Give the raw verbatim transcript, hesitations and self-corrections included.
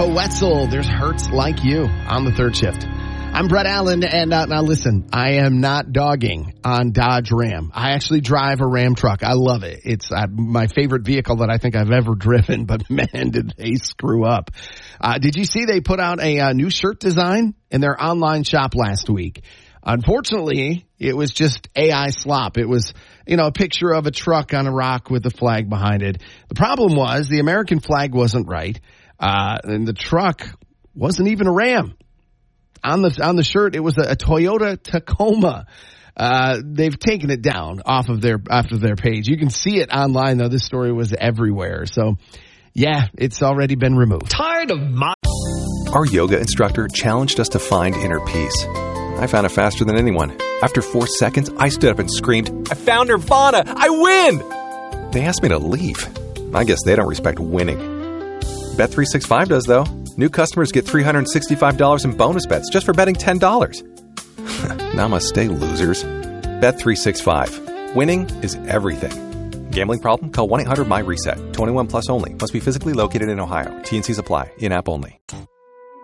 Coetzel, there's Hurts Like You on the third shift. I'm Brett Allen, and uh, now listen, I am not dogging on Dodge Ram. I actually drive a Ram truck. I love it. It's uh, my favorite vehicle that I think I've ever driven, but man, did they screw up. Uh, did you see they put out a uh, new shirt design in their online shop last week? Unfortunately, it was just A I slop. It was, you know, a picture of a truck on a rock with a flag behind it. The problem was the American flag wasn't right, uh, and the truck wasn't even a Ram. On the on the shirt, it was a, a Toyota Tacoma. Uh, they've taken it down off of their off of their page. You can see it online, though. This story was everywhere. So, yeah, it's already been removed. Tired of my... Our yoga instructor challenged us to find inner peace. I found it faster than anyone. After four seconds, I stood up and screamed, "I found Nirvana! I win!" They asked me to leave. I guess they don't respect winning. Bet three sixty-five does, though. New customers get three hundred sixty-five dollars in bonus bets just for betting ten dollars. Namaste, losers. Bet three sixty-five. Winning is everything. Gambling problem? Call one eight hundred M Y RESET. twenty-one plus only. Must be physically located in Ohio. T and C's apply. In-app only.